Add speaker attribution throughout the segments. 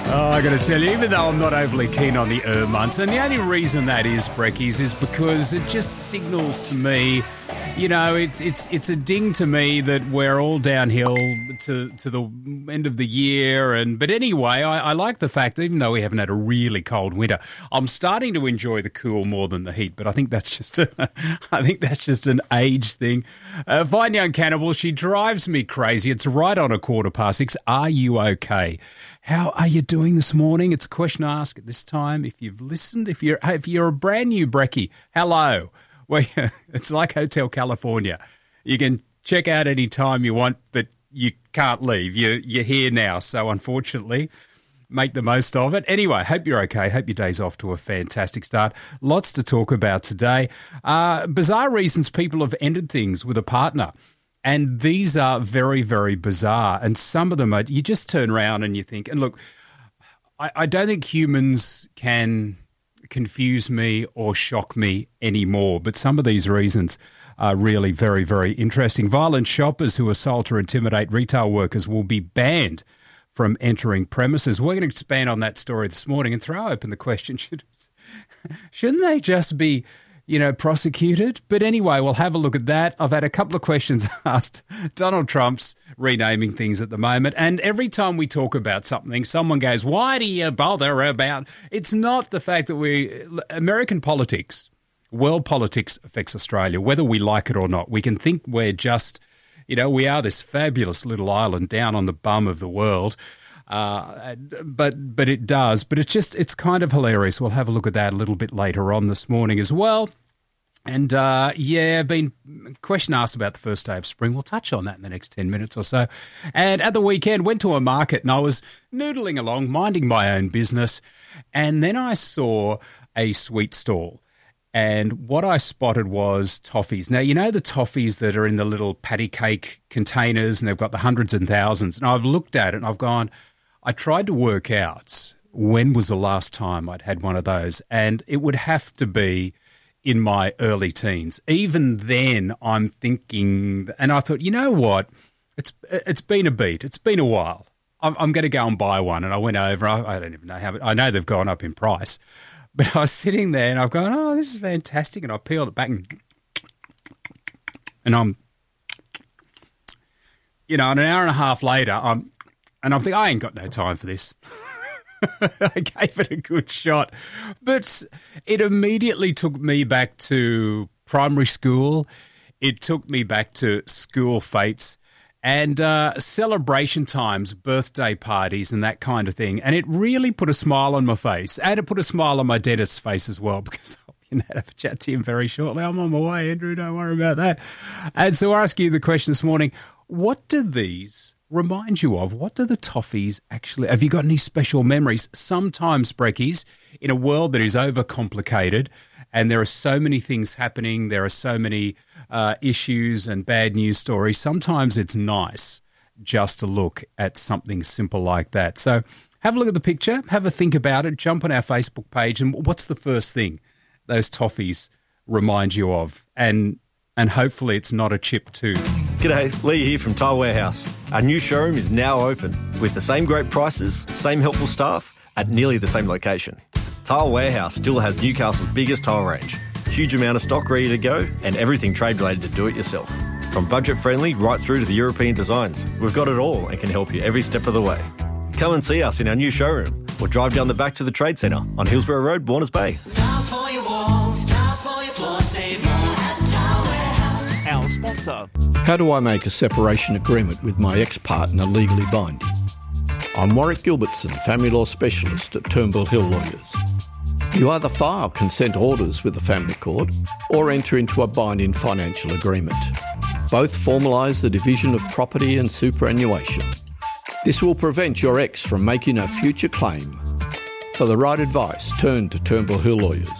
Speaker 1: Oh, I got to tell you, even though I'm not overly keen on the months, and the only reason that is, Brekkies, is because it just signals to me, you know, it's a ding to me that we're all downhill to the end of the year. But anyway, I like the fact, even though we haven't had a really cold winter, I'm starting to enjoy the cool more than the heat. But I think that's just an age thing. Fine Young Cannibal, she drives me crazy. It's right on 6:15. Are you okay? How are you doing this morning? It's a question I ask at this time. If you've listened, if you're a brand new Brekkie, hello. Well, it's like Hotel California. You can check out any time you want, but you can't leave. You're here now, so unfortunately, make the most of it. Anyway, hope you're okay. Hope your day's off to a fantastic start. Lots to talk about today. Bizarre reasons people have ended things with a partner. And these are very, very bizarre. And some of them are, you just turn around and you think, and look, I don't think humans can confuse me or shock me anymore. But some of these reasons are really very, very interesting. Violent shoppers who assault or intimidate retail workers will be banned from entering premises. We're going to expand on that story this morning and throw open the question, shouldn't they just be, prosecuted? But anyway, we'll have a look at that. I've had a couple of questions asked. Donald Trump's renaming things at the moment. And every time we talk about something, someone goes, why do you bother about? It's not the fact that American politics, world politics affects Australia, whether we like it or not. We can think we're just, we are this fabulous little island down on the bum of the world. But it does. But it's kind of hilarious. We'll have a look at that a little bit later on this morning as well. And, been a question asked about the first day of spring. We'll touch on that in the next 10 minutes or so. And at the weekend, went to a market and I was noodling along, minding my own business. And then I saw a sweet stall. And what I spotted was toffees. Now, you know the toffees that are in the little patty cake containers and they've got the hundreds and thousands. And I've looked at it and I've gone, I tried to work out when was the last time I'd had one of those. And it would have to be in my early teens. Even then, I'm thinking, and I thought, you know what? It's been a beat. It's been a while. I'm going to go and buy one. And I went over. I don't even know how. I know they've gone up in price. But I was sitting there and I've gone, oh, this is fantastic. And I peeled it back and I'm, an hour and a half later, I'm thinking, I ain't got no time for this. I gave it a good shot. But it immediately took me back to primary school. It took me back to school fates and celebration times, birthday parties and that kind of thing. And it really put a smile on my face. And it put a smile on my dentist's face as well because I'll have a chat to him very shortly. I'm on my way, Andrew. Don't worry about that. And so I ask you the question this morning, what do these remind you of? What do the toffees actually... Have you got any special memories? Sometimes, Brekkies, in a world that is overcomplicated and there are so many things happening, there are so many issues and bad news stories, sometimes it's nice just to look at something simple like that. So have a look at the picture, have a think about it, jump on our Facebook page, and what's the first thing those toffees remind you of? And hopefully it's not a chipped tooth.
Speaker 2: G'day, Lee here from Tile Warehouse. Our new showroom is now open with the same great prices, same helpful staff at nearly the same location. Tile Warehouse still has Newcastle's biggest tile range, huge amount of stock ready to go and everything trade related to do it yourself. From budget friendly right through to the European designs, we've got it all and can help you every step of the way. Come and see us in our new showroom or drive down the back to the Trade Centre on Hillsborough Road, Warners Bay.
Speaker 3: Tiles for your walls, tiles for your floors, save more at Tile Warehouse.
Speaker 4: Our sponsor.
Speaker 5: How do I make a separation agreement with my ex-partner legally binding? I'm Warwick Gilbertson, family law specialist at Turnbull Hill Lawyers. You either file consent orders with the family court or enter into a binding financial agreement. Both formalise the division of property and superannuation. This will prevent your ex from making a future claim. For the right advice, turn to Turnbull Hill Lawyers.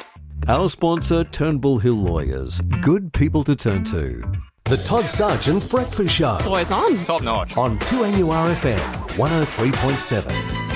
Speaker 6: Our sponsor, Turnbull Hill Lawyers. Good people to turn to. The Todd Sargent Breakfast Show.
Speaker 4: It's always on.
Speaker 7: Top notch.
Speaker 6: On 2NURFM 103.7.